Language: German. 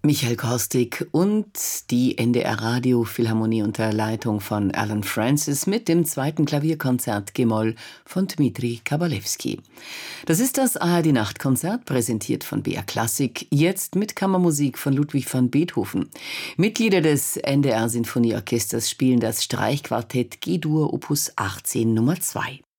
Michael Korstig und die NDR Radio Philharmonie unter Leitung von Alan Francis mit dem zweiten Klavierkonzert G-Moll von Dmitri Kabalewski. Das ist das ARD Nachtkonzert, präsentiert von BR Klassik, jetzt mit Kammermusik von Ludwig van Beethoven. Mitglieder des NDR Sinfonieorchesters spielen das Streichquartett G-Dur Opus 18 Nummer 2.